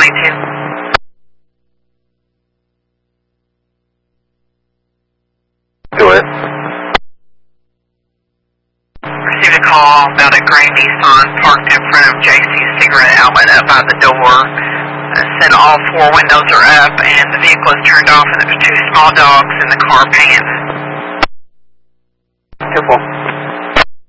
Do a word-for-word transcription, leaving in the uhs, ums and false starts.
ninety-two. Do it. Received a call about a gray Nissan parked in front of J C's cigarette outlet up by the door. Uh, said all four windows are up and the vehicle is turned off and there's two small dogs in the car paying. Careful.